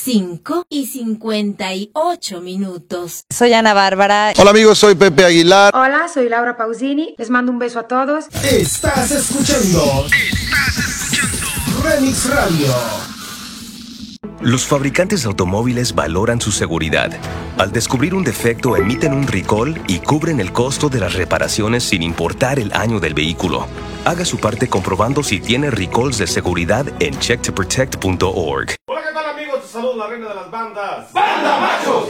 5:58. Soy Ana Bárbara. Hola amigos, soy Pepe Aguilar. Hola, soy Laura Pausini. Les mando un beso a todos. Estás escuchando Remix Radio. Los fabricantes de automóviles valoran su seguridad. Al descubrir un defecto, emiten un recall y cubren el costo de las reparaciones sin importar el año del vehículo. Haga su parte comprobando si tiene recalls de seguridad en checktoprotect.org. Hola, ¿qué tal amigos? Te saludo la reina de las bandas. ¡Banda Machos!